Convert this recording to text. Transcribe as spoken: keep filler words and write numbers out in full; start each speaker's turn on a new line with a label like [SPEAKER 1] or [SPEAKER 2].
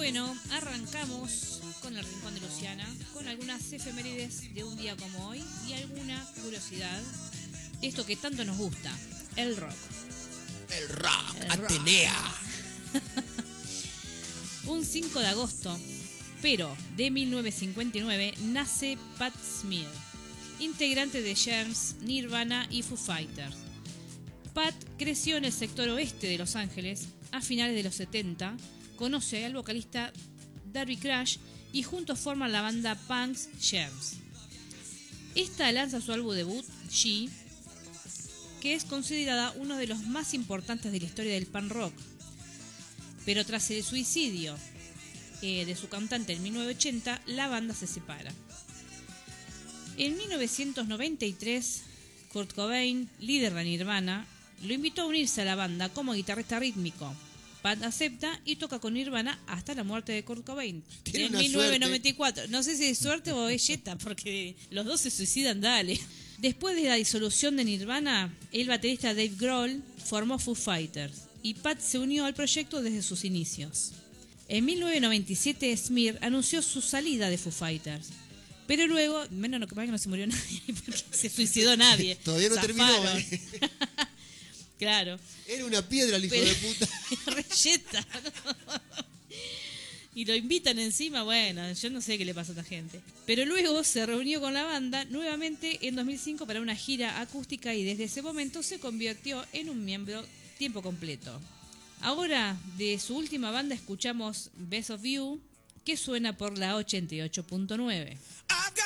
[SPEAKER 1] bueno, arrancamos con el Rincón de Luciana, con algunas efemérides de un día como hoy y alguna curiosidad de esto que tanto nos gusta, el rock.
[SPEAKER 2] El rock,
[SPEAKER 1] El
[SPEAKER 2] Atenea.
[SPEAKER 1] Un cinco de agosto, pero de mil novecientos cincuenta y nueve, nace Pat Smear, integrante de Germs, Nirvana y Foo Fighters. Pat creció en el sector oeste de Los Ángeles a finales de los setenta, conoce al vocalista Darby Crash y juntos forman la banda punks Germs. Esta lanza su álbum debut, She, que es considerada uno de los más importantes de la historia del punk rock. Pero tras el suicidio eh, de su cantante en mil novecientos ochenta, la banda se separa. En mil novecientos noventa y tres, Kurt Cobain, líder de Nirvana, lo invitó a unirse a la banda como guitarrista rítmico. Pat acepta y toca con Nirvana hasta la muerte de Kurt Cobain en mil novecientos noventa y cuatro. No sé si es suerte o es yeta, porque los dos se suicidan, dale. Después de la disolución de Nirvana, el baterista Dave Grohl formó Foo Fighters y Pat se unió al proyecto desde sus inicios. En mil novecientos noventa y siete, Smear anunció su salida de Foo Fighters. Pero luego, menos no, que no se murió nadie, porque se suicidó nadie.
[SPEAKER 2] Todavía no
[SPEAKER 1] Zafaron.
[SPEAKER 2] terminó. ¿eh?
[SPEAKER 1] Claro.
[SPEAKER 2] Era una piedra el hijo
[SPEAKER 1] Pero,
[SPEAKER 2] de puta.
[SPEAKER 1] Reyeta. Y lo invitan encima, bueno, yo no sé qué le pasa a esta gente. Pero luego se reunió con la banda nuevamente en dos mil cinco para una gira acústica y desde ese momento se convirtió en un miembro tiempo completo. Ahora, de su última banda escuchamos Best of You, que suena por la ochenta y ocho punto nueve.